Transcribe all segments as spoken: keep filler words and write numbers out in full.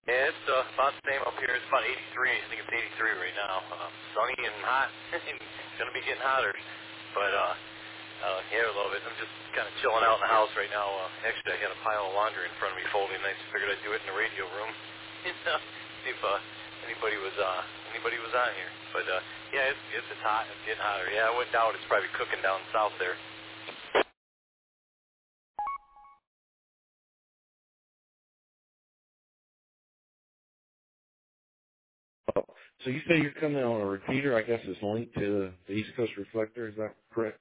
Yeah, it's uh, about the same up here. It's about eighty-three. I think it's eighty-three right now. Uh, sunny and hot. It's going to be getting hotter. But, uh, uh, yeah, a little bit. I'm just kind of chilling out in the house right now. Uh, actually, I got a pile of laundry in front of me folding. I just figured I'd do it in the radio room. And, uh, see if uh, anybody was uh, anybody was on here. But, uh, yeah, it's, it's, it's hot. It's getting hotter. Yeah, I wouldn't doubt it's probably cooking down south there. Oh, so you say you're coming on a repeater? I guess it's linked to the East Coast Reflector. Is that correct?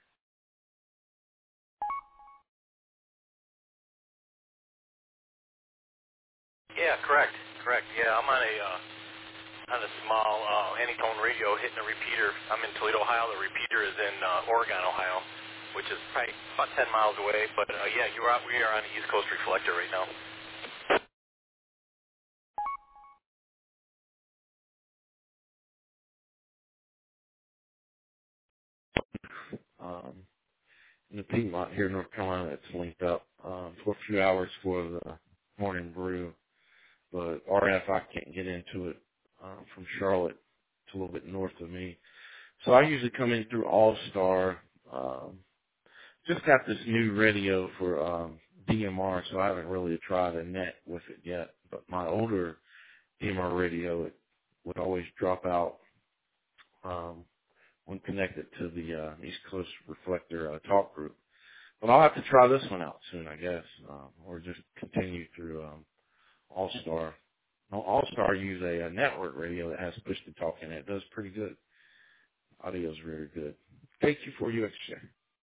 Yeah, correct. Correct. Yeah, I'm on a... Uh, on a small uh, Anytone radio hitting a repeater. I'm in Toledo, Ohio. The repeater is in uh, Oregon, Ohio, which is probably about ten miles away. But uh, yeah, you are, we are on the East Coast Reflector right now. Um, in the Piedmont here in North Carolina, it's linked up um, for a few hours for the morning brew. But R F, I can't get into it um, from Charlotte. It's a little bit north of me. So I usually come in through All Star. Um, just got this new radio for um, D M R, so I haven't really tried a net with it yet. But my older D M R radio, it would always drop out um, when connected to the uh, East Coast Reflector uh, talk group. But I'll have to try this one out soon, I guess, um, or just continue through um, All Star. All Star use a, a network radio that has push to talk in it. It does pretty good. Audio's very good. Thank you for your exchange.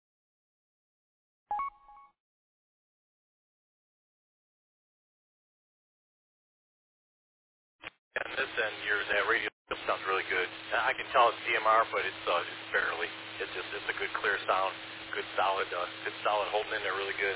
And this end, yours, that radio sounds really good. I can tell it's D M R, but it's uh, it's barely. It's just it's a good clear sound, good solid, uh, good solid holding in there really good.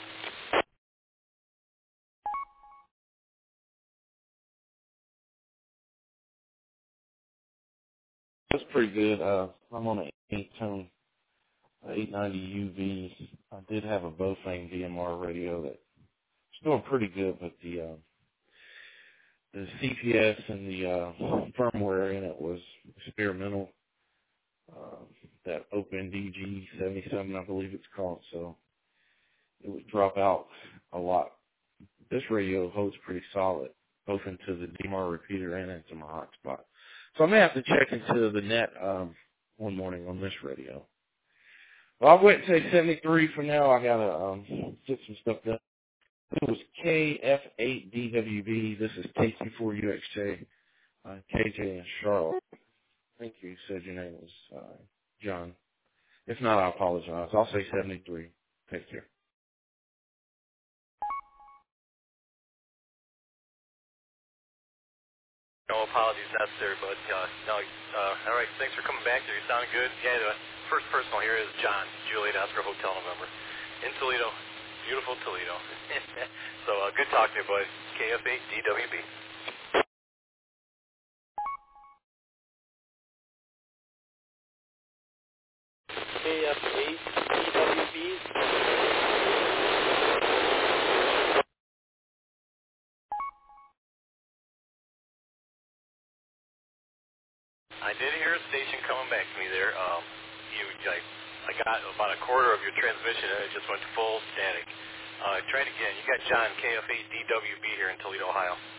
That's pretty good. Uh, I'm on an eight tone, uh, eight ninety U V. I did have a Bofang D M R radio that's doing pretty good, but the uh, the C P S and the uh, firmware in it was experimental. Uh, that Open D G seventy-seven, I believe it's called, so it would drop out a lot. This radio holds pretty solid, both into the D M R repeater and into my hotspot. So I may have to check into the net um, one morning on this radio. Well, I'll wait and say seventy-three for now. I gotta um, get some stuff done. It was K F eight D W B. This is K Q four U X J, uh, K J in Charlotte. I think you said your name was uh, John. If not, I apologize. I'll say seventy-three. Take care. No apologies necessary, but uh, no. Uh, all right, thanks for coming back there. You sound good. Yeah, the first personal here is John, Juliet Oscar Hotel November, in Toledo, beautiful Toledo. So uh, good talking to you, boys. K F eight D W B. K F eight D W B. I did hear a station coming back to me there. Um, you, I, I got about a quarter of your transmission, and it just went full static. Uh, try it again. You got John, K F eight D W B here in Toledo, Ohio.